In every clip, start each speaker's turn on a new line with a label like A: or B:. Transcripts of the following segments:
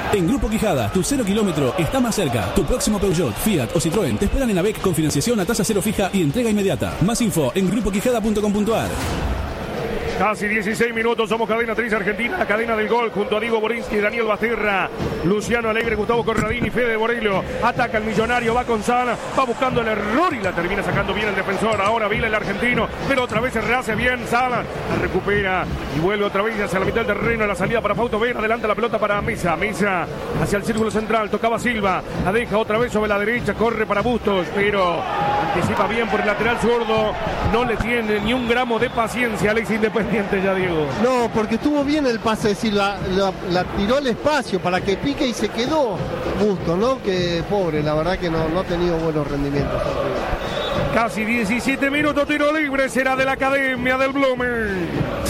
A: En Grupo Quijada, tu 0 kilómetro está más cerca. Tu próximo Peugeot, Fiat o Citroën te esperan en AVEC con financiación a tasa cero fija y entrega inmediata. Más info en grupoquijada.com.ar.
B: Casi 16 minutos, somos Cadena 3 Argentina, la cadena del gol, junto a Diego Borinsky, Daniel Basterra, Luciano Alegre, Gustavo Corradini, Fede Borello. Ataca el millonario, va con Sala, va buscando el error y la termina sacando bien el defensor. Ahora Vila el argentino, pero otra vez se rehace bien Sala, la recupera y vuelve otra vez hacia la mitad del terreno. La salida para Fausto Vera, adelanta la pelota para Mesa. Mesa hacia el círculo central, tocaba Silva, la deja otra vez sobre la derecha, corre para Bustos, pero anticipa bien por el lateral zurdo. No le tiene ni un gramo de paciencia Alex Independiente ya, Diego.
C: No, porque estuvo bien el pase de Silva, la tiró al espacio para que pique y se quedó Bustos, ¿no? Que pobre, la verdad que no ha tenido buenos rendimientos.
B: Casi 17 minutos, tiro libre, será de la Academia del Blooming.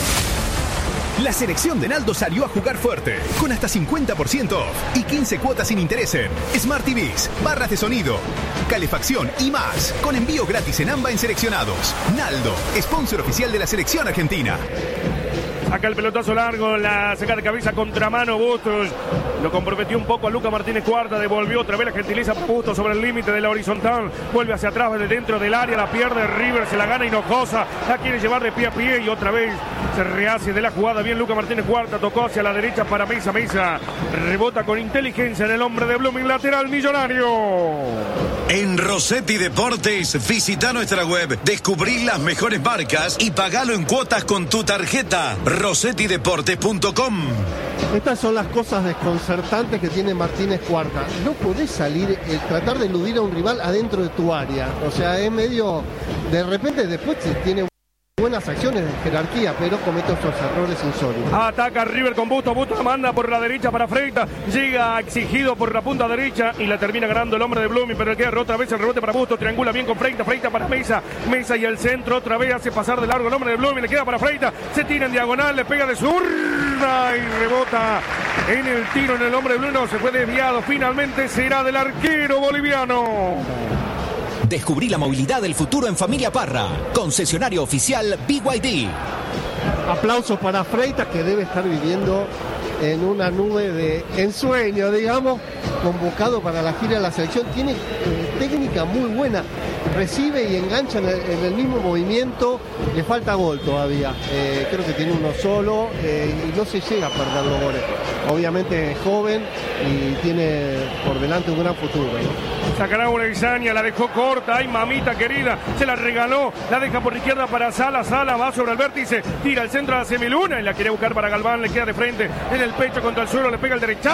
D: La selección de Naldo salió a jugar fuerte, con hasta 50% off y 15 cuotas sin interés en Smart TVs, barras de sonido, calefacción y más, con envío gratis en AMBA en seleccionados. Naldo, sponsor oficial de la selección argentina.
B: Saca el pelotazo largo, la saca de cabeza contramano Bustos. Lo comprometió un poco a Luca Martínez Cuarta, devolvió otra vez la gentileza para Bustos sobre el límite de la horizontal. Vuelve hacia atrás, desde dentro del área, la pierde River, se la gana Hinojosa. La quiere llevar de pie a pie y otra vez se rehace de la jugada. Bien Luca Martínez Cuarta, tocó hacia la derecha para Mesa. Mesa rebota con inteligencia en el hombre de Blooming, lateral millonario.
E: En Rossetti Deportes, visita nuestra web, descubrí las mejores marcas y pagalo en cuotas con tu tarjeta. RossettiDeportes.com.
C: Estas son las cosas desconcertantes que tiene Martínez Cuarta. No podés salir, tratar de eludir a un rival adentro de tu área. O sea, es medio... De repente después tiene buenas acciones de jerarquía, pero comete estos errores insólitos.
B: Ataca River con Bustos, Bustos manda por la derecha para Freitas, llega exigido por la punta derecha y la termina ganando el hombre de Blooming, pero le queda otra vez el rebote para Bustos, triangula bien con Freitas, Freitas para Mesa, Mesa y el centro otra vez hace pasar de largo el hombre de Blooming, le queda para Freitas, se tira en diagonal, le pega de zurda y rebota en el tiro en el hombre de Blooming, no, se fue desviado, finalmente será del arquero boliviano.
F: Descubrí la movilidad del futuro en Familia Parra, concesionario oficial BYD.
C: Aplausos para Freitas, que debe estar viviendo en una nube de ensueño, digamos, convocado para la gira de la selección. Tiene técnica muy buena, recibe y engancha en el mismo movimiento. Le falta gol todavía, creo que tiene uno solo y no se llega a perder los goles. Obviamente es joven y tiene por delante un gran futuro, ¿no?
B: Sacará una Isaña, la dejó corta, ay mamita querida, se la regaló, la deja por la izquierda para Sala, Sala va sobre el vértice, tira el centro a la semiluna y la quiere buscar para Galván, le queda de frente, en el pecho contra el suelo, le pega el derechazo,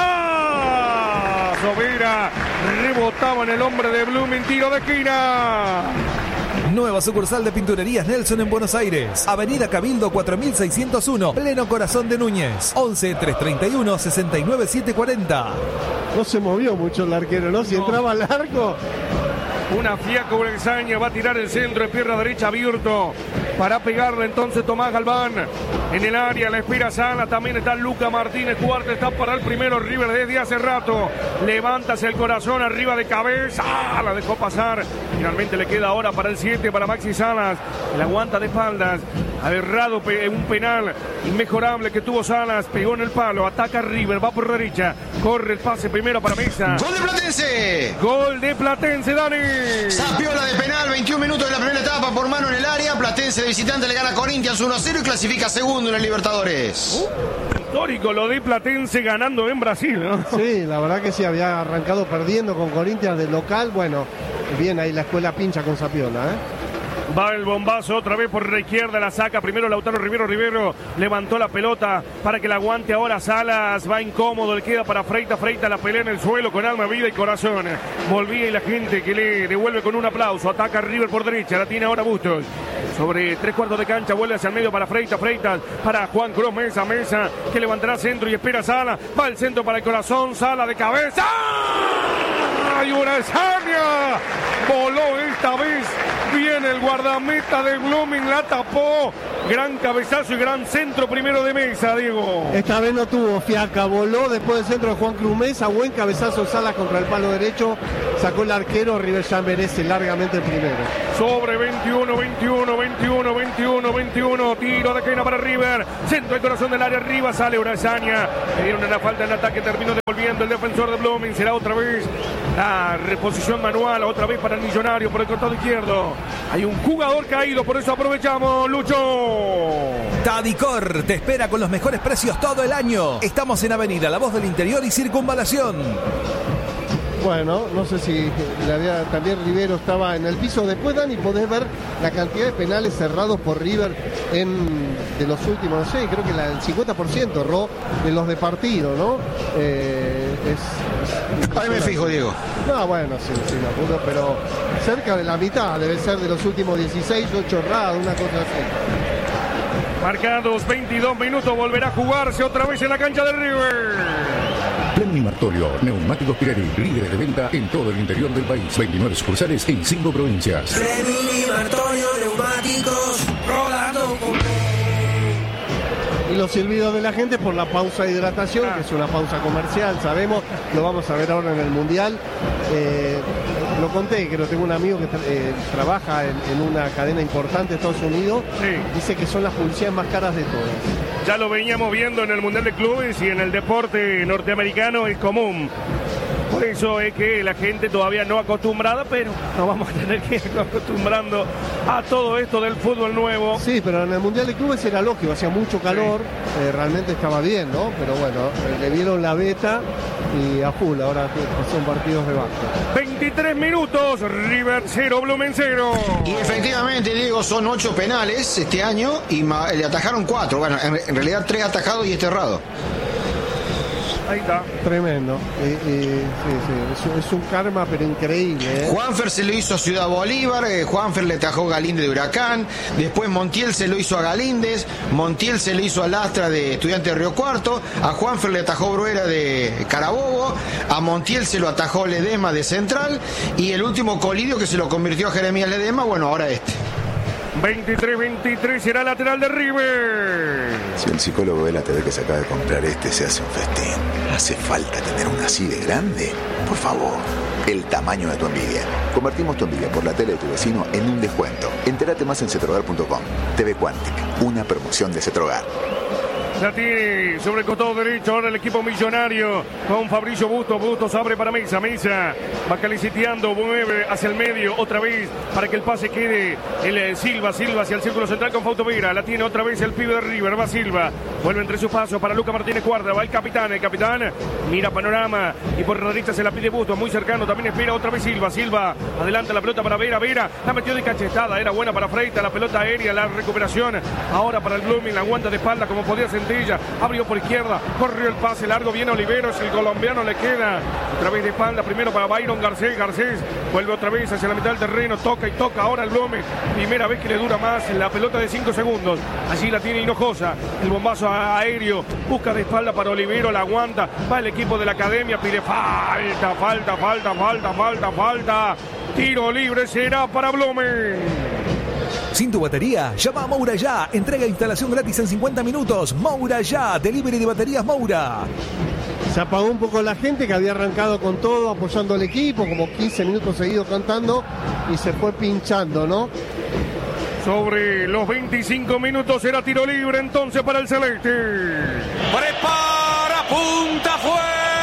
B: Vera, rebotaba en el hombre de Blooming, tiro de esquina.
G: Nueva sucursal de Pinturerías Nelson en Buenos Aires. Avenida Cabildo 4601, pleno corazón de Núñez. 11 331 69 740.
C: No se movió mucho el arquero, ¿no? Si entraba al arco.
B: Una fiaca Urezaña, va a tirar el centro de pierna derecha abierto para pegarle entonces Tomás Galván. En el área la espera Sala, también está Luca Martínez Cuarta, está para el primero River desde hace rato. Levanta hacia el corazón, arriba de cabeza, la dejó pasar. Finalmente le queda ahora para el 7, para Maxi Salas. La aguanta de espaldas, ha errado un penal inmejorable que tuvo Salas, pegó en el palo, ataca River, va por derecha, corre el pase primero para Mesa.
E: ¡Gol de Platense!
B: ¡Gol de Platense, Dani!
E: Sapiola de penal, 21 minutos de la primera etapa por mano en el área. Platense de visitante le gana a Corinthians 1-0 y clasifica segundo en el Libertadores.
B: Histórico lo de Platense ganando en Brasil, ¿no?
C: Sí, la verdad que sí, había arrancado perdiendo con Corinthians de local. Bueno, bien ahí la escuela pincha con Sapiola,
B: Va el bombazo otra vez por la izquierda, la saca primero Lautaro Rivero levantó la pelota para que la aguante ahora Salas, va incómodo, le queda para Freitas, la pelea en el suelo con alma, vida y corazón. Volvía y la gente que le devuelve con un aplauso, ataca River por derecha, la tiene ahora Bustos. Sobre 3/4 de cancha, vuelve hacia el medio para Freitas para Juan Cruz, Mesa que levantará centro y espera Sala, va el centro para el corazón, Sala de cabeza. ¡Ay, Urezaña! Voló esta vez. Viene el guardameta de Blooming, la tapó. Gran cabezazo y gran centro primero de Mesa, Diego.
C: Esta vez no tuvo fiaca, voló después del centro de Juan Cruz Mesa. Buen cabezazo Salas contra el palo derecho. Sacó el arquero, River ya merece largamente el primero.
B: Sobre 21. Tiro de esquina para River. Centro del corazón del área, arriba sale Urezaña. Le dieron una falta en el ataque, terminó devolviendo. moviendo el defensor de Blooming. Será otra vez la reposición manual, otra vez para el Millonario por el costado izquierdo. Hay un jugador caído, por eso aprovechamos, Lucho.
G: Tadicor te espera con los mejores precios todo el año. Estamos en Avenida La Voz del Interior y Circunvalación.
C: Bueno, no sé si también Rivero estaba en el piso. Después, Dani, podés ver la cantidad de penales cerrados por River de los últimos, no sé, creo que el 50% erró de los de partido, ¿no?
H: Ahí me fijo, Diego.
C: No, bueno, sí, me apuro, pero cerca de la mitad debe ser de los últimos 16, 8 errados, una cosa así.
B: Marcados 22 minutos, volverá a jugarse otra vez en la cancha de River.
I: Plenny Martolio, neumáticos Pirelli, líderes de venta en todo el interior del país. 29 sucursales en 5 provincias.
J: Plenny Martolio, neumáticos, rodando con...
C: Y los silbidos de la gente por la pausa de hidratación, que es una pausa comercial, sabemos, lo vamos a ver ahora en el Mundial. Lo conté, que tengo un amigo que trabaja en una cadena importante de Estados Unidos.
B: Sí.
C: Dice que son las publicidades más caras de todas.
B: Ya lo veníamos viendo en el Mundial de Clubes y en el deporte norteamericano es común. Por eso es que la gente todavía no acostumbrada, pero nos vamos a tener que ir acostumbrando a todo esto del fútbol nuevo.
C: Sí, pero en el Mundial de Clubes era lógico, hacía mucho calor, sí. Realmente estaba bien, ¿no? Pero bueno, le dieron la beta y a full, ahora son partidos de baja.
B: 23 minutos, River 0, Blooming 0.
H: Y efectivamente, Diego, son 8 penales este año y le atajaron 4. Bueno, en realidad 3 atajados y este errado.
B: Ahí está.
C: Tremendo. Sí, es un karma, pero increíble.
H: Juanfer se lo hizo a Ciudad Bolívar, Juanfer le atajó Galíndez de Huracán, después Montiel se lo hizo a Galíndez, Montiel se lo hizo a Lastra de Estudiantes de Río Cuarto, a Juanfer le atajó Bruera de Carabobo, a Montiel se lo atajó Ledesma de Central y el último Colidio que se lo convirtió a Jeremías Ledesma, bueno, ahora este.
B: 23-23 será lateral de River.
K: Si el psicólogo de la TV que se acaba de comprar se hace un festín, ¿hace falta tener una así de grande? Por favor, el tamaño de tu envidia. Convertimos tu envidia por la tele de tu vecino en un descuento. Entérate más en cetrogar.com. TV Quantic, una promoción de Cetrogar.
B: La tiene sobre el costado derecho ahora el equipo Millonario con Fabricio Bustos. Bustos abre para Mesa. Mesa va caliciteando, mueve hacia el medio otra vez para que el pase quede el Silva hacia el círculo central con Fausto Vera. La tiene otra vez el pibe de River. Va Silva. Vuelve entre sus pasos para Lucas Martínez Cuarta. Va el capitán. El capitán mira panorama y por la derecha se la pide Bustos. Muy cercano. También espera otra vez Silva. Silva adelanta la pelota para Vera. Vera la metió de cachetada. Era buena para Freitas. La pelota aérea. La recuperación ahora para el Blooming. La aguanta de espalda como podía sentir. Abrió por izquierda, corrió el pase largo, viene Oliveros, el colombiano le queda otra vez de espalda, primero para Byron Garcés, vuelve otra vez hacia la mitad del terreno, toca y toca ahora el Blooming, primera vez que le dura más la pelota de 5 segundos, allí la tiene Hinojosa, el bombazo aéreo, busca de espalda para Olivero, la aguanta, va el equipo de la academia, pide falta, tiro libre será para Blooming.
G: Sin tu batería, llama a Moura Ya. Entrega e instalación gratis en 50 minutos. Moura Ya, delivery de baterías Moura.
C: Se apagó un poco la gente que había arrancado con todo, apoyando al equipo, como 15 minutos seguidos cantando, y se fue pinchando, ¿no?
B: Sobre los 25 minutos será tiro libre entonces para el Celeste.
J: Prepara, punta, fue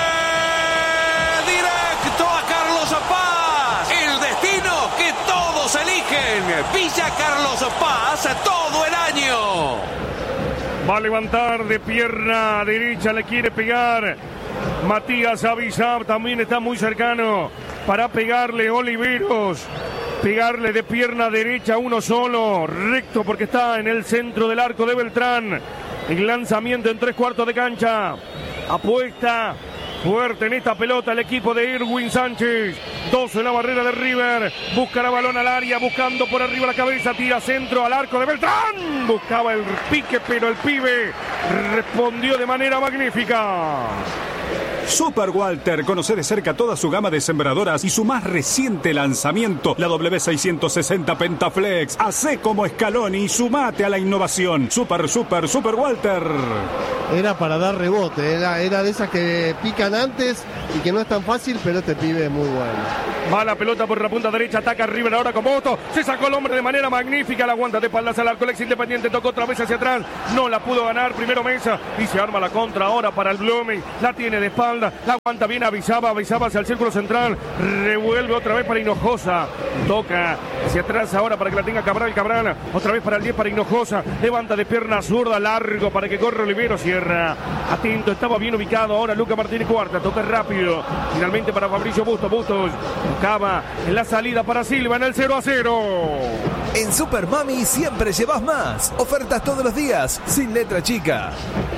J: directo a Carlos Paz. El destino que todos eligen. Villa Carlos Paz todo el año.
B: Va a levantar de pierna derecha, le quiere pegar Matías Avizab, también está muy cercano para pegarle Oliveros. Pegarle de pierna derecha uno solo, recto porque está en el centro del arco de Beltrán. El lanzamiento en 3/4 de cancha. Apuesta fuerte en esta pelota el equipo de Irwin Sánchez. 2 en la barrera de River. Buscará balón al área, buscando por arriba la cabeza. Tira centro al arco de Beltrán. Buscaba el pique, pero el pibe respondió de manera magnífica.
L: Super Walter, conoce de cerca toda su gama de sembradoras y su más reciente lanzamiento, la W660 Pentaflex. Hacé como Scaloni y sumate a la innovación. Super Walter.
C: Era para dar rebote, era de esas que pican antes y que no es tan fácil, pero este pibe es muy bueno.
B: Va la pelota por la punta derecha, ataca River ahora con Boto. Se sacó el hombre de manera magnífica, la aguanta de espaldas al arco. El ex Independiente tocó otra vez hacia atrás, no la pudo ganar. Primero Mesa y se arma la contra ahora para el Blooming. La tiene de espalda espalda, la aguanta bien, avisaba hacia el círculo central, revuelve otra vez para Hinojosa, toca hacia atrás ahora para que la tenga Cabral, otra vez para el 10 para Hinojosa, levanta de pierna zurda, largo para que corra Olivero, cierra, atento, estaba bien ubicado ahora Luca Martínez Cuarta, toca rápido, finalmente para Fabricio Bustos, buscaba en la salida para Silva en el 0-0.
G: En Super Mami siempre llevas más. Ofertas todos los días, sin letra chica.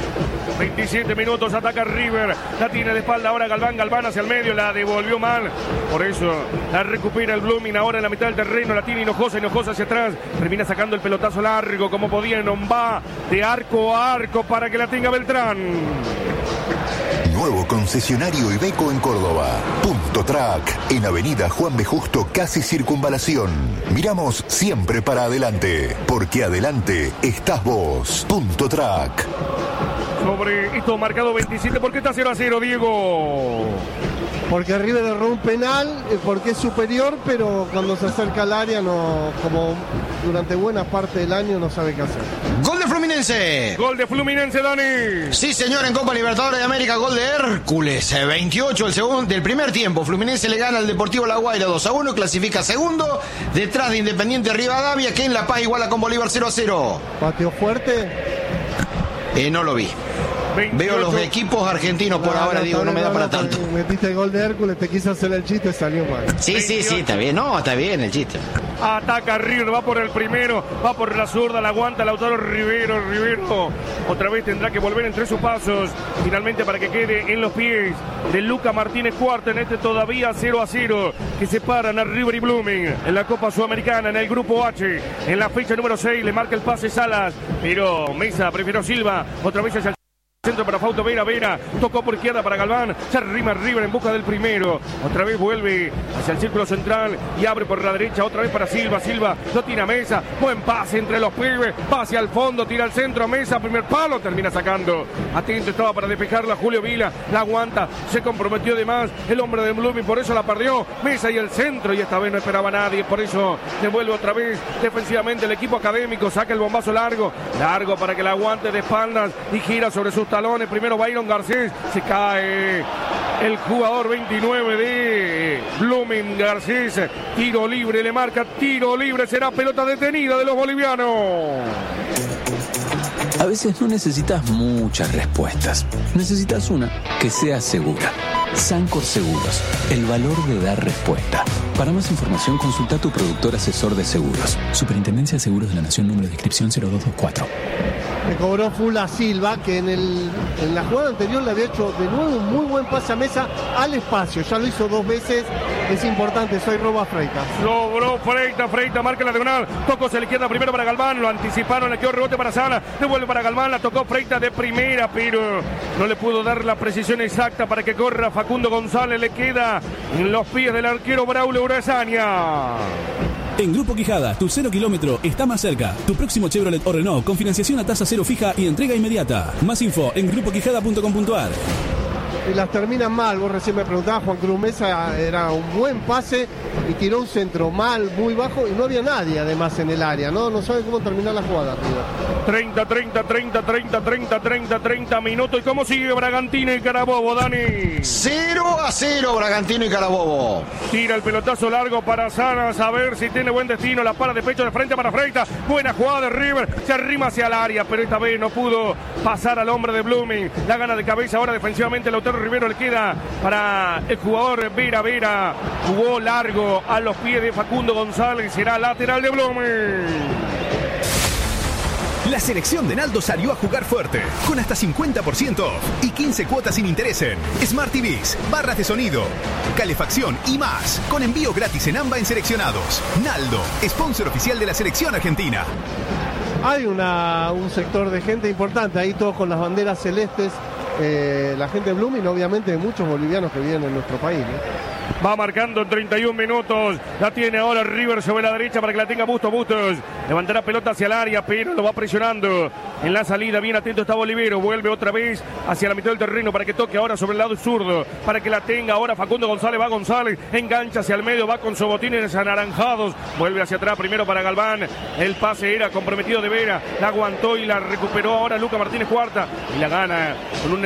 B: 27 minutos, ataca River, la tiene de espalda ahora Galván hacia el medio, la devolvió mal, por eso la recupera el Blooming ahora en la mitad del terreno, la tiene Hinojosa hacia atrás, termina sacando el pelotazo largo como podía, va de arco a arco para que la tenga Beltrán.
M: Nuevo concesionario Iveco en Córdoba. Punto Track, en Avenida Juan B. Justo, casi Circunvalación. Miramos siempre para adelante, porque adelante estás vos. Punto Track.
B: Sobre esto marcado 27, ¿por qué está 0-0, Diego?
C: Porque River erró un penal, porque es superior, pero cuando se acerca al área, no, como durante buena parte del año, no sabe qué hacer.
H: ¡Gol de Fluminense!
B: ¡Gol de Fluminense, Dani!
H: Sí, señor, en Copa Libertadores de América, gol de Hércules. 28 del primer tiempo. Fluminense le gana al Deportivo La Guaira 2-1, clasifica segundo, detrás de Independiente Rivadavia, que en La Paz iguala con Bolívar 0-0.
C: ¿Patio fuerte?
H: No lo vi. 28. Veo los equipos argentinos por ahora, digo, no me da para tanto.
C: Metiste el gol de Hércules, te quise hacer el chiste, salió mal.
H: Sí, está bien, está bien el chiste.
B: Ataca River, va por el primero, va por la zurda, la aguanta Lautaro Rivero, otra vez tendrá que volver entre sus pasos, finalmente para que quede en los pies de Luca Martínez Cuarta en este todavía 0-0, que separan a River y Blooming en la Copa Sudamericana, en el Grupo H, en la fecha número 6, le marca el pase Salas, pero Mesa prefirió Silva, otra vez hacia el centro para Fausto Vera, tocó por izquierda para Galván, se arrima River en busca del primero, otra vez vuelve hacia el círculo central y abre por la derecha, otra vez para Silva, lo tira a Mesa, buen pase entre los pibes, va hacia el fondo, tira al centro a Mesa, primer palo, termina sacando, atento estaba para despejarla Julio Vila, la aguanta, se comprometió de más, el hombre de Blooming, por eso la perdió, Mesa y el centro, y esta vez no esperaba a nadie, por eso devuelve otra vez defensivamente el equipo académico, saca el bombazo largo para que la aguante de espaldas y gira sobre sus talones, primero Byron Garcés, se cae el jugador 29 de Blooming, Garcés, tiro libre, le marca tiro libre, será pelota detenida de los bolivianos.
N: A veces no necesitas muchas respuestas, necesitas una que sea segura. Sancor Seguros, el valor de dar respuesta. Para más información consulta a tu productor asesor de seguros. Superintendencia de Seguros de la Nación, número de inscripción 0224.
C: Le cobró full a Silva, que en la jugada anterior le había hecho de nuevo un muy buen pase a Mesa al espacio. Ya lo hizo 2 veces, es importante, soy roba Freitas.
B: Logró Freitas, marca la diagonal, tocó hacia la izquierda primero para Galván, lo anticiparon, le quedó rebote para Sala, devuelve para Galván, la tocó Freitas de primera, pero no le pudo dar la precisión exacta para que corra Facundo González, le queda en los pies del arquero Braulio Urazaña.
A: En Grupo Quijada, tu 0 kilómetro está más cerca. Tu próximo Chevrolet o Renault con financiación a tasa cero fija y entrega inmediata. Más info en grupoquijada.com.ar.
C: Y las terminan mal, vos recién me preguntabas, Juan Cruz Mesa era un buen pase y tiró un centro mal, muy bajo y no había nadie además en el área, no sabe cómo terminar la jugada.
B: 30 minutos. ¿Y cómo sigue Bragantino y Carabobo, Dani?
H: 0-0 Bragantino y Carabobo.
B: Tira el pelotazo largo para Salas, a ver si tiene buen destino, la para de pecho de frente para Freitas, buena jugada de River, se arrima hacia el área, pero esta vez no pudo pasar al hombre de Blooming, la gana de cabeza ahora defensivamente Lautaro Rivero, le queda para el jugador Vera, jugó largo a los pies de Facundo González, será lateral de Blooming.
D: La selección de Naldo salió a jugar fuerte, con hasta 50% off y 15 cuotas sin interés en Smart TVs, barras de sonido, calefacción y más, con envío gratis en AMBA en seleccionados. Naldo, sponsor oficial de la selección argentina.
C: Hay un sector de gente importante ahí, todos con las banderas celestes, la gente de Blooming, obviamente muchos bolivianos que viven en nuestro país, ¿no?
B: Va marcando en 31 minutos. La tiene ahora River sobre la derecha para que la tenga Bustos. Levantará pelota hacia el área, pero lo va presionando. En la salida, bien atento está Bolivero. Vuelve otra vez hacia la mitad del terreno para que toque ahora sobre el lado zurdo. Para que la tenga ahora Facundo González. Va González, engancha hacia el medio, va con sobotines anaranjados. Vuelve hacia atrás primero para Galván. El pase era comprometido de Vera. La aguantó y la recuperó ahora Luca Martínez Cuarta. Y la gana con un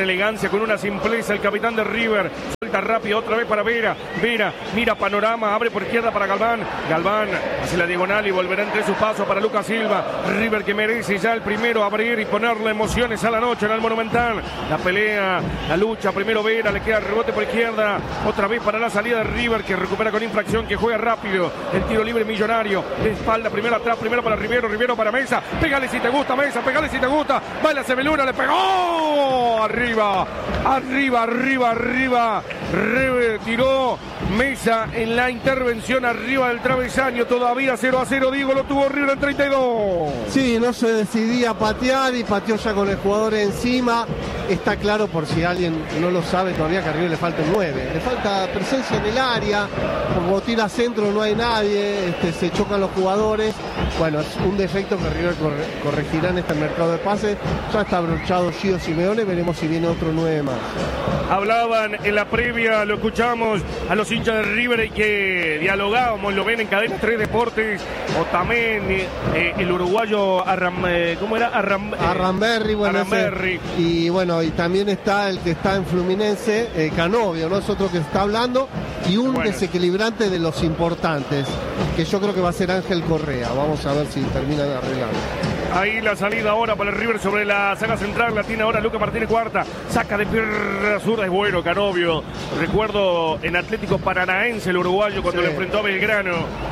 B: elegancia, con una simpleza, el capitán de River. Suelta rápido otra vez para Vera. Vera mira panorama, abre por izquierda para Galván. Galván hacia la diagonal y volverá entre sus pasos para Lucas Silva. River que merece ya el primero abrir y ponerle emociones a la noche en el Monumental. La pelea, la lucha, primero Vera, le queda el rebote por izquierda. Otra vez para la salida de River, que recupera con infracción, que juega rápido. El tiro libre Millonario. De espalda, primero atrás, primero para Rivero. Rivero para Mesa. Pégale si te gusta, Mesa. Pégale si te gusta. Baila Sebeluna, le pegó. Arriba, arriba, arriba, arriba. River tiró Mesa en la intervención arriba del travesaño. Todavía 0-0. Diego, lo tuvo River en 32.
C: Sí, no se decidía a patear y pateó ya con el jugador encima. Está claro, por si alguien no lo sabe todavía, que a River le falta un 9. Le falta presencia en el área. Como tira centro no hay nadie. Se chocan los jugadores. Bueno, es un defecto que River corregirá en este mercado de pases. Ya está abrochado Gio Simeone. Veremos si viene otro 9 más.
B: Hablaban en la previa, lo escuchamos a los hinchas de River y que dialogábamos, lo ven en Cadena 3 Deportes, o también el uruguayo ¿cómo era?
C: Arramberri, bueno,
B: Arramberri.
C: Y bueno, y también está el que está en Fluminense, Canovio, ¿no? Es otro que está hablando, y un desequilibrante de los importantes, que yo creo que va a ser Ángel Correa. Vamos a ver si termina de arreglar.
B: Ahí la salida ahora para el River sobre la saga central. La tiene ahora Lucas Martínez Cuarta. Saca de pierna zurda. Es bueno, Canovio. Recuerdo en Atlético Paranaense, el uruguayo, cuando le enfrentó a Belgrano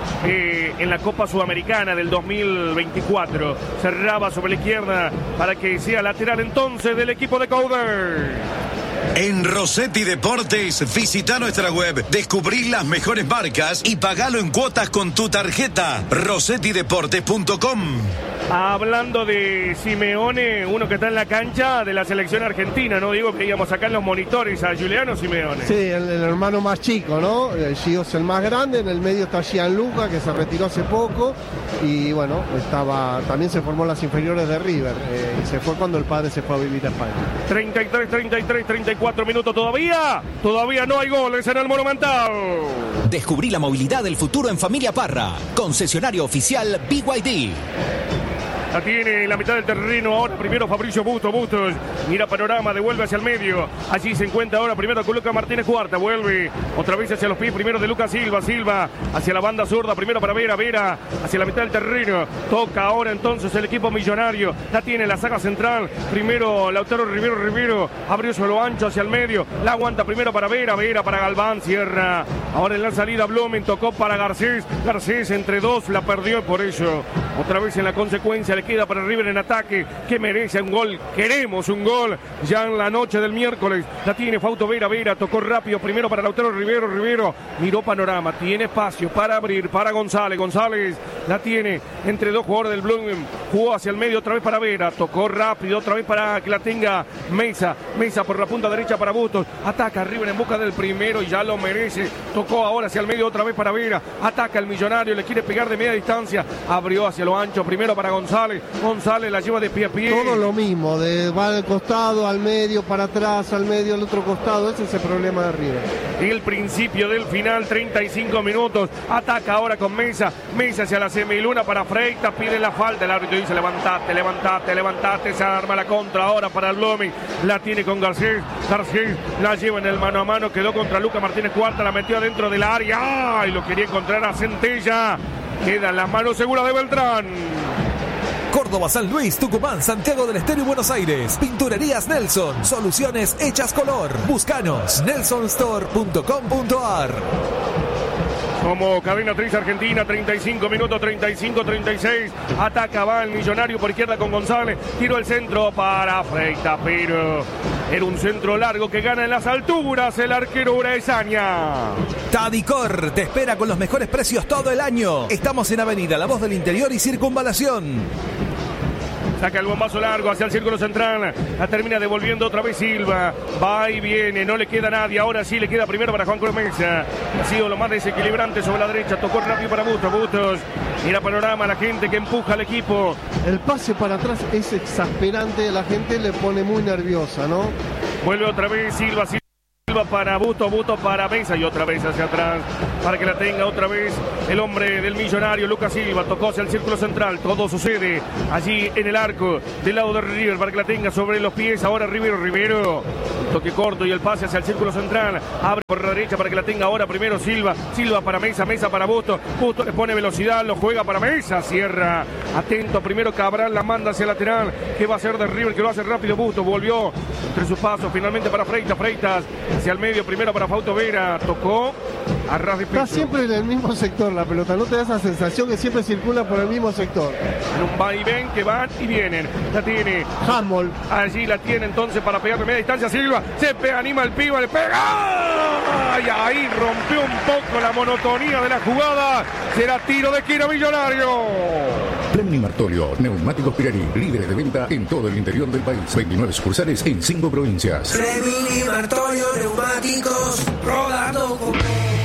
B: en la Copa Sudamericana del 2024. Cerraba sobre la izquierda para que sea lateral entonces del equipo de Couder.
E: En Rossetti Deportes, visita nuestra web, descubrí las mejores marcas y pagalo en cuotas con tu tarjeta. rossettideportes.com.
B: Hablando de Simeone, uno que está en la cancha de la selección argentina, ¿no? Digo, veíamos acá en los monitores a Giuliano Simeone.
C: Sí, el hermano más chico, ¿no? Gio es el más grande, en el medio está Gianluca, que se retiró hace poco, y bueno, también se formó las inferiores de River, y se fue cuando el padre se fue a vivir a España.
B: 33, 34 minutos todavía no hay goles en el Monumental.
F: Descubrí la movilidad del futuro en Familia Parra, concesionario oficial BYD.
B: La tiene en la mitad del terreno ahora. Primero Fabricio Bustos. Mira panorama, devuelve hacia el medio. Allí se encuentra ahora primero con Lucas Martínez Cuarta. Vuelve otra vez hacia los pies. Primero de Lucas Silva. Hacia la banda zurda. Primero para Vera hacia la mitad del terreno. Toca ahora entonces el equipo millonario. La tiene la saga central. Primero Lautaro Rivero. Abrió sobre lo ancho hacia el medio. La aguanta primero para Vera para Galván. Cierra. Ahora en la salida Blumen. Tocó para Garcés. Garcés entre dos. La perdió por eso. Otra vez en la consecuencia le queda para River en ataque, que merece un gol. Queremos un gol ya en la noche del miércoles. La tiene Fausto Vera, tocó rápido primero para Lautaro Rivero, miró panorama, tiene espacio para abrir para González la tiene entre dos jugadores del Blumen, jugó hacia el medio otra vez para Vera, tocó rápido otra vez para que la tenga Mesa por la punta derecha para Bustos, ataca River en busca del primero y ya lo merece, tocó ahora hacia el medio otra vez para Vera, ataca el millonario, le quiere pegar de media distancia, abrió hacia lo ancho primero para González la lleva de pie a pie.
C: Todo lo mismo, va al costado, al medio, para atrás, al medio, al otro costado. Ese es el problema de River.
B: El principio del final, 35 minutos. Ataca ahora con Mesa hacia la semiluna para Freitas, pide la falta. El árbitro dice levantate. Se arma la contra ahora para el Blooming. La tiene con Garcés la lleva en el mano a mano. Quedó contra Lucas Martínez Cuarta, la metió adentro de la área. ¡Ay! Lo quería encontrar a Centella. Queda en las manos seguras de Beltrán.
G: Córdoba, San Luis, Tucumán, Santiago del Estero y Buenos Aires. Pinturerías Nelson. Soluciones hechas color. Búscanos. nelsonstore.com.ar.
B: Como Cadena 3 Argentina, 35 minutos, 35-36. Ataca, va el millonario por izquierda con González. Tiro el centro para Freitas, pero era un centro largo que gana en las alturas el arquero Uraesaña.
G: Tadicor te espera con los mejores precios todo el año. Estamos en Avenida La Voz del Interior y Circunvalación.
B: Saca el bombazo largo hacia el círculo central. La termina devolviendo otra vez Silva. Va y viene, no le queda nadie. Ahora sí le queda primero para Juan Cruz Mesa. Ha sido lo más desequilibrante sobre la derecha. Tocó rápido para Bustos. Mira panorama, la gente que empuja al equipo.
C: El pase para atrás es exasperante. La gente le pone muy nerviosa, ¿no?
B: Vuelve otra vez Silva para Busto para Mesa y otra vez hacia atrás para que la tenga otra vez el hombre del millonario Lucas Silva. Tocó hacia el círculo central, todo sucede allí en el arco del lado de River para que la tenga sobre los pies. Ahora Rivero, toque corto y el pase hacia el círculo central, abre por la derecha para que la tenga ahora primero Silva para Mesa para Busto le pone velocidad, lo juega para Mesa, cierra, atento primero Cabral, la manda hacia el lateral, que va a ser de River, que lo hace rápido Busto, volvió entre sus pasos finalmente para Freitas hacia el medio, primero para Fausto Vera, tocó a ras de piso.
C: Está siempre en el mismo sector la pelota, ¿no te da esa sensación que siempre circula por el mismo sector?
B: En un va y ven que van y vienen. La tiene
C: Hammond.
B: Allí la tiene entonces para pegar de media distancia Silva. Se pega, anima el piba, le pega. Y ahí rompió un poco la monotonía de la jugada. Será tiro de esquina Millonario.
I: Plemni Martolio, neumáticos Pirelli, líderes de venta en todo el interior del país. 29 sucursales en 5 provincias.
O: Plemni Martolio, neumáticos, rodando con...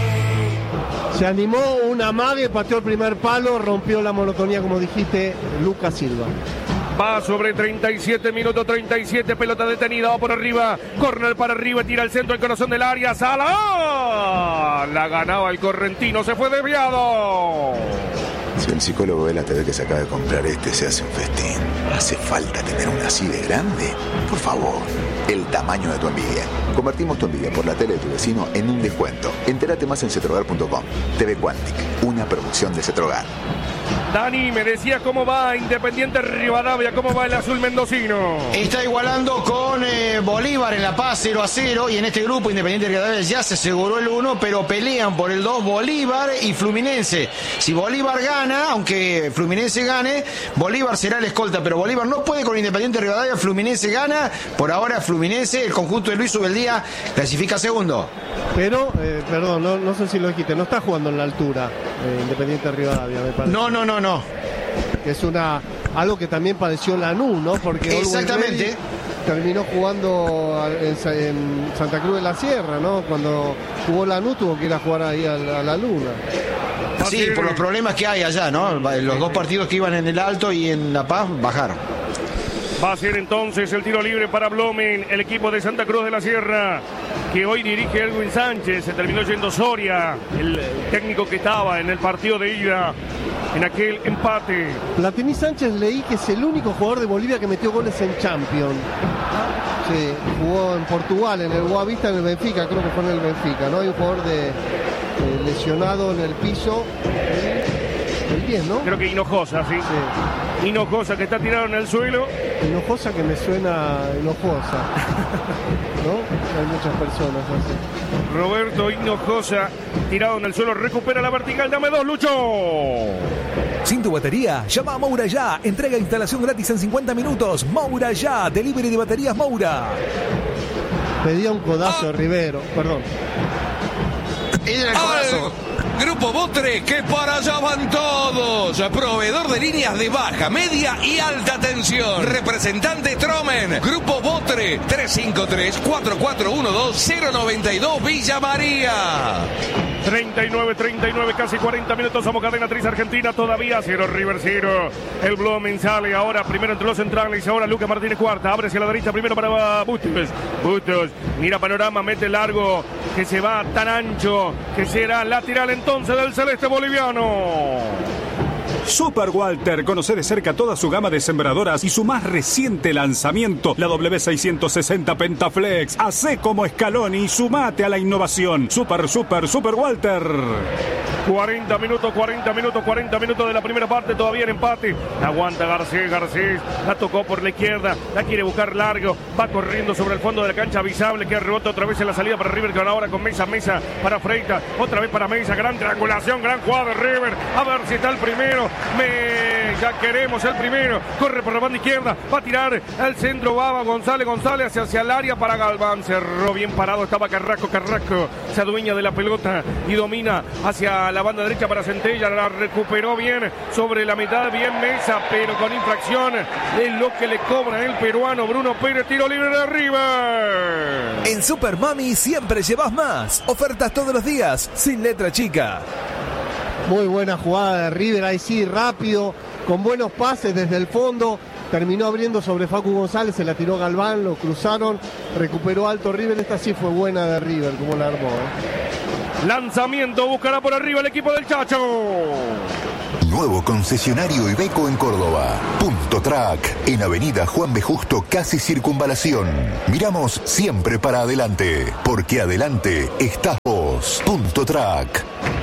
C: Se animó un amague, pateó el primer palo, rompió la monotonía, como dijiste, Lucas Silva.
B: Va sobre 37 minutos, 37, pelota detenida, va por arriba, córner para arriba, tira el centro, el corazón del área, Sala, la ganaba el correntino, se fue desviado.
K: Si el psicólogo ve la TV que se acaba de comprar se hace un festín. ¿Hace falta tener una así de grande? Por favor, el tamaño de tu envidia. Convertimos tu envidia por la tele de tu vecino en un descuento. Entérate más en cetrogar.com. TV Quantic, una producción de Cetrogar.
B: Dani, me decía cómo va Independiente Rivadavia, cómo va el azul mendocino.
H: Está igualando con Bolívar en La Paz 0-0 y en este grupo Independiente Rivadavia ya se aseguró el 1, pero pelean por el 2 Bolívar y Fluminense. Si Bolívar gana, aunque Fluminense gane, Bolívar será el escolta, pero Bolívar no puede con Independiente Rivadavia, Fluminense gana, por ahora Fluminense, el conjunto de Luis Ubeldía clasifica segundo.
C: Pero, perdón, no sé si lo dijiste, no está jugando en la altura Independiente Rivadavia, me parece.
H: No.
C: Que es algo que también padeció Lanús, ¿no? Porque
H: exactamente
C: terminó jugando en Santa Cruz de la Sierra, ¿no? Cuando jugó Lanús tuvo que ir a jugar ahí a la Luna.
H: Sí, por los problemas que hay allá, ¿no? Los dos partidos que iban en el Alto y en La Paz bajaron.
B: Va a ser entonces el tiro libre para Blomen, el equipo de Santa Cruz de la Sierra, que hoy dirige Edwin Sánchez. Se terminó yendo Soria, el técnico que estaba en el partido de ida, en aquel empate.
C: Platini Sánchez leí que es el único jugador de Bolivia que metió goles en Champions. Sí, jugó en Portugal, en el Boavista, en el Benfica, creo que fue en el Benfica, ¿no? Hay un jugador lesionado en el piso. El 10, ¿no?
B: Creo que Hinojosa, sí. Hinojosa, que está tirado en el suelo.
C: Hinojosa, que me suena Hinojosa, ¿no? Hay muchas personas así.
B: Roberto Hinojosa, tirado en el suelo, recupera la vertical. Dame 2, Lucho.
G: Sin tu batería, llama a Moura Ya. Entrega e instalación gratis en 50 minutos. Moura Ya, delivery de baterías Moura.
C: Pedía un codazo Rivero, perdón.
H: Era el codazo.
J: Grupo Botre, que para allá van todos. Proveedor de líneas de baja, media y alta tensión. Representante Tromen. Grupo Botre, 353-4412-092 Villa María.
B: 39, casi 40 minutos. Somos cadena actriz argentina. Todavía 0 River 0. El Blooming sale ahora primero entre los centrales. Ahora Lucas Martínez cuarta. Abre hacia la derecha primero para Bustos. Mira panorama, mete largo. Que se va tan ancho. Que será lateral entonces del celeste boliviano.
L: Super Walter, conoce de cerca toda su gama de sembradoras y su más reciente lanzamiento, la W660 Pentaflex. Hacé como Scaloni y sumate a la innovación. Super Walter.
B: 40 minutos de la primera parte, todavía en empate. La aguanta Garcés, la tocó por la izquierda, la quiere buscar largo, va corriendo sobre el fondo de la cancha, Avisable, que rebota otra vez en la salida para River, que ahora con Mesa para Freitas, otra vez para Mesa, gran triangulación, gran jugada de River, a ver si está el primero, ya queremos el primero, corre por la banda izquierda, va a tirar al centro, va González hacia el área para Galván, cerró bien parado, estaba Carrasco, se adueña de la pelota y domina hacia la banda derecha para Centella, la recuperó bien sobre la mitad, bien Mesa, pero con infracción es lo que le cobra el peruano Bruno Pérez, tiro libre de River.
G: En Super Mami siempre llevas más, ofertas todos los días, sin letra chica.
C: Muy buena jugada de River, ahí sí, rápido, con buenos pases desde el fondo, terminó abriendo sobre Facu González, se la tiró Galván, lo cruzaron, recuperó alto River. Esta sí fue buena de River, como la armó.
B: Lanzamiento, buscará por arriba el equipo del Chacho.
M: Nuevo concesionario Iveco en Córdoba. Punto Track, en Avenida Juan B. Justo, casi Circunvalación. Miramos siempre para adelante, porque adelante estás vos. Punto Track.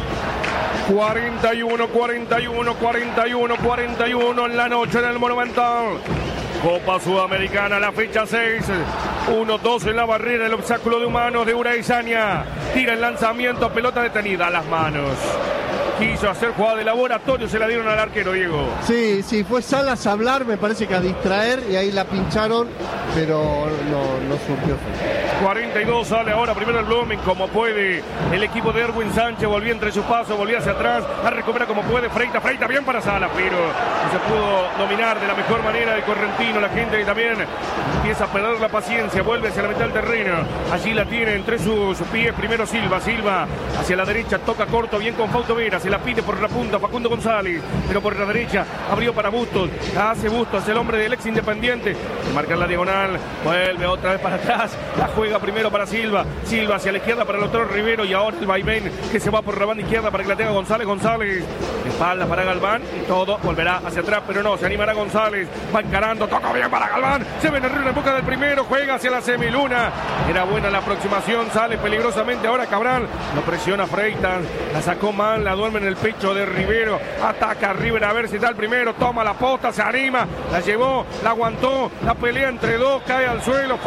B: 41 en la noche en el Monumental. Copa Sudamericana, la fecha 6. 1-2 en la barrera, el obstáculo de humanos de Uraizaña. Tira el lanzamiento, pelota detenida a las manos. Quiso hacer jugada de laboratorio, se la dieron al arquero, Diego.
C: Sí, fue Salas a hablar, me parece que a distraer, y ahí la pincharon, pero no surgió.
B: 42 sale ahora primero el Blooming como puede. El equipo de Erwin Sánchez volvió entre sus pasos, volvió hacia atrás, a recuperar como puede. Freita bien para Salas, pero no se pudo dominar de la mejor manera el correntino. La gente también empieza a perder la paciencia, vuelve hacia la mitad del terreno. Allí la tiene entre sus pies primero Silva hacia la derecha, toca corto, bien con Fausto Vera, se la pide por la punta Facundo González, pero por la derecha abrió para Bustos, hace Bustos, el hombre del ex Independiente, marca la diagonal, vuelve otra vez para atrás, la juega primero para Silva hacia la izquierda para el otro Rivero, y ahora el vaivén que se va por la banda izquierda para que la tenga González, espalda para Galván, y todo volverá hacia atrás, pero no, se animará González, va encarando, toca bien para Galván, se viene River en busca del primero, juega hacia la semiluna, era buena la aproximación, sale peligrosamente ahora Cabral, lo presiona Freitas, la sacó mal, la duerme en el pecho de Rivero, ataca a River a ver si está el primero, toma la posta, se anima, la llevó, la aguantó, la pelea entre dos, cae al suelo,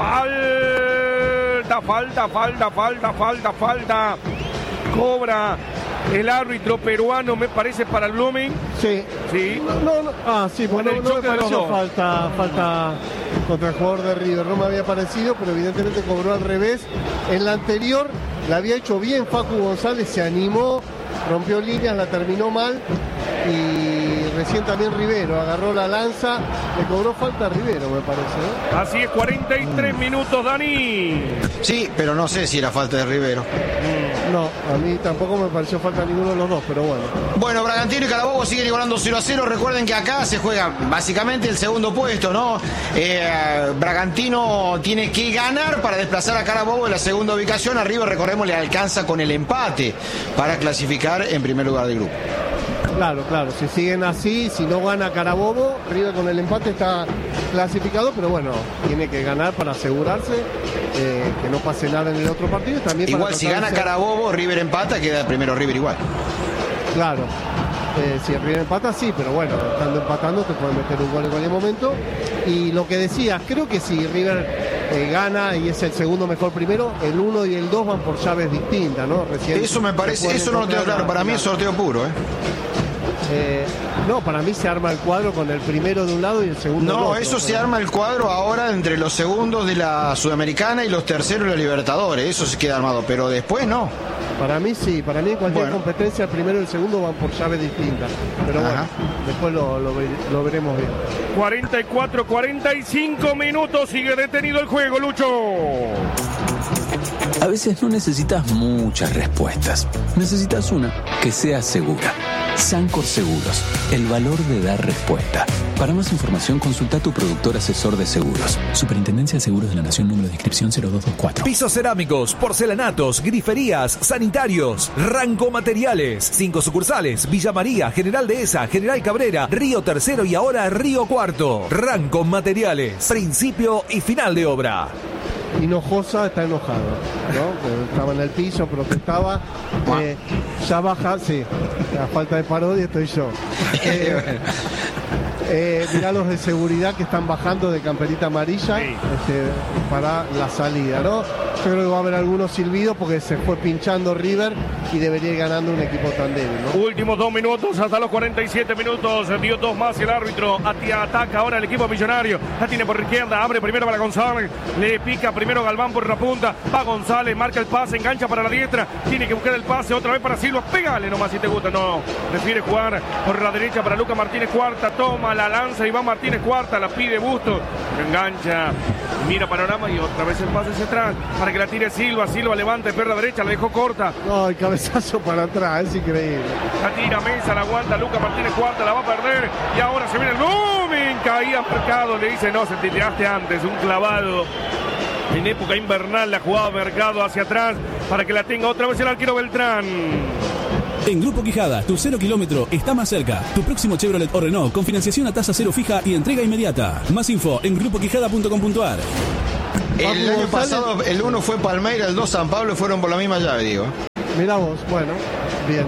B: falta, cobra el árbitro peruano, me parece, para el Blooming.
C: Sí. Bueno, no me pareció falta contra el jugador de River, no me había parecido, pero evidentemente cobró al revés. En la anterior la había hecho bien Facu González, se animó, rompió líneas, la terminó mal, y recién también Rivero agarró la lanza, le cobró falta a Rivero, me parece, ¿no?
B: Así es, 43 minutos, Dani.
H: Sí, pero no sé si era falta de Rivero.
C: No, a mí tampoco me pareció falta ninguno de los dos, pero bueno.
H: Bueno, Bragantino y Carabobo siguen igualando 0-0. Recuerden que acá se juega básicamente el segundo puesto, ¿no? Bragantino tiene que ganar para desplazar a Carabobo en la segunda ubicación. Arriba, recordemos, le alcanza con el empate para clasificar en primer lugar del grupo.
C: Claro, si siguen así, si no gana Carabobo, River con el empate está clasificado, pero bueno, tiene que ganar para asegurarse que no pase nada en el otro partido. También
H: igual si gana Carabobo, River empata, queda primero River igual.
C: Claro, si el River empata sí, pero bueno, estando empatando te pueden meter un gol en cualquier momento. Y lo que decías, creo que si River gana y es el segundo mejor primero, el 1 y el 2 van por llaves distintas, ¿no? Recién
H: eso me parece, eso no lo tengo claro, para mí es sorteo puro,
C: no, para mí se arma el cuadro con el primero de un lado y el segundo del otro.
H: No, eso se arma el cuadro ahora entre los segundos de la Sudamericana y los terceros de la Libertadores, eso se queda armado, pero después no.
C: Para mí sí, para mí en cualquier competencia el primero y el segundo van por llaves distintas, pero bueno, después lo veremos bien.
B: 44-45 minutos, sigue detenido el juego, Lucho.
N: A veces no necesitas muchas respuestas, necesitas una que sea segura. Sancor Seguros, el valor de dar respuesta. Para más información, consulta a tu productor asesor de seguros. Superintendencia de Seguros de la Nación, número de inscripción 0224.
G: Pisos cerámicos, porcelanatos, griferías, sanitarios, Ranco Materiales. 5 sucursales: Villa María, General Dehesa, General Cabrera, Río Tercero y ahora Río Cuarto. Ranco Materiales, principio y final de obra.
C: Hinojosa está enojado, ¿no? Estaba en el piso, protestaba, ya baja, sí, a falta de parodia estoy yo. Mirá los de seguridad que están bajando de camperita amarilla para la salida, ¿no? Yo creo que va a haber algunos silbidos porque se fue pinchando River y debería ir ganando un equipo tan débil, ¿no?
B: Últimos 2 minutos hasta los 47 minutos. Dio 2 más el árbitro. Ataca ahora el equipo millonario. La tiene por izquierda. Abre primero para González. Le pica primero Galván por la punta. Va González. Marca el pase. Engancha para la diestra. Tiene que buscar el pase otra vez para Silva. Pégale nomás si te gusta. No. Prefiere jugar por la derecha para Lucas Martínez Cuarta. Toma la lanza. Iván Martínez Cuarta. La pide Bustos. Engancha. Mira panorama y otra vez el pase hacia atrás para que la tire Silva. Silva levanta, pero la derecha la dejó corta.
C: No, el cabezazo para atrás, es increíble.
B: La tira Mesa, la aguanta Lucas Martínez Cuarta, la va a perder y ahora se viene el boom. Blooming caía Mercado, le dice no, se te tiraste antes, un clavado. En época invernal la jugaba Mercado hacia atrás para que la tenga otra vez el arquero Beltrán.
A: En Grupo Quijada, tu 0 kilómetro está más cerca. Tu próximo Chevrolet o Renault con financiación a tasa cero fija y entrega inmediata. Más info en grupoquijada.com.ar.
H: El año pasado el 1 fue Palmeiras, el 2 San Pablo, fueron por la misma llave, digo.
C: Mirá vos, bueno, bien.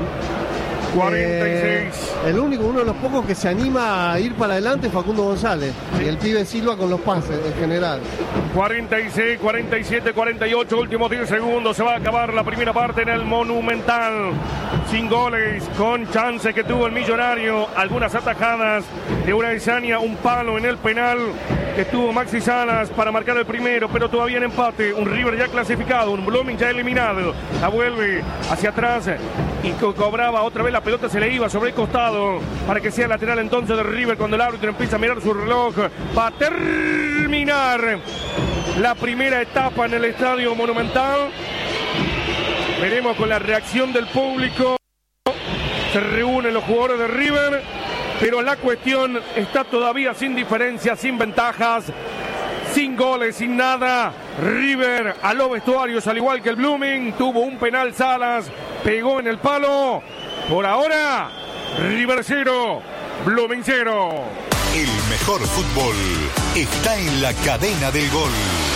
B: 46.
C: Uno de los pocos que se anima a ir para adelante es Facundo González. Y el pibe Silva con los pases en general.
B: 46, 47, 48, últimos 10 segundos. Se va a acabar la primera parte en el Monumental. Sin goles, con chance que tuvo el Millonario. Algunas atajadas de Uraizania, un palo en el penal que tuvo Maxi Salas para marcar el primero, pero todavía en empate. Un River ya clasificado, un Blooming ya eliminado. La vuelve hacia atrás y cobraba otra vez la pelota, se le iba sobre el costado para que sea lateral entonces de River cuando el árbitro empieza a mirar su reloj. Va a terminar la primera etapa en el Estadio Monumental. Veremos con la reacción del público. Se reúnen los jugadores de River, pero la cuestión está todavía sin diferencia, sin ventajas, sin goles, sin nada. River a los vestuarios, al igual que el Blooming, tuvo un penal Salas, pegó en el palo. Por ahora, River 0, Blooming 0.
M: El mejor fútbol está en la cadena del gol.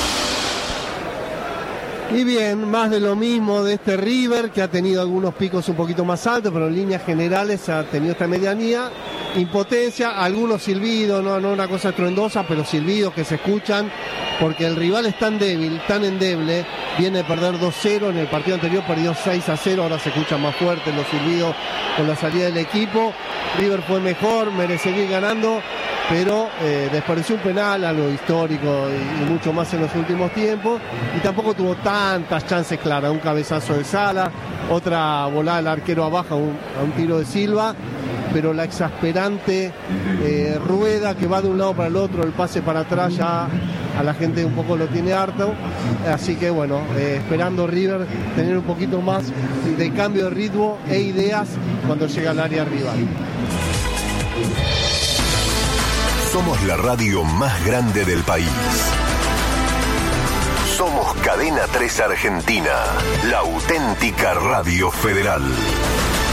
C: Y bien, más de lo mismo de este River, que ha tenido algunos picos un poquito más altos, pero en líneas generales ha tenido esta medianía. Impotencia, algunos silbidos, no una cosa estruendosa, pero silbidos que se escuchan, porque el rival es tan débil, tan endeble, viene de perder 2-0, en el partido anterior perdió 6-0, ahora se escuchan más fuertes los silbidos con la salida del equipo. River fue mejor, merecería ir ganando, pero desperdició un penal, algo histórico y mucho más en los últimos tiempos, y tampoco tuvo tantas chances claras. Un cabezazo de Sala, otra volada del arquero abajo a un tiro de Silva, pero la exasperante Rueda, que va de un lado para el otro, el pase para atrás, ya a la gente un poco lo tiene harto. Así que bueno, esperando River tener un poquito más de cambio de ritmo e ideas cuando llega al área rival.
M: Somos la radio más grande del país. Somos Cadena 3 Argentina, la auténtica radio federal.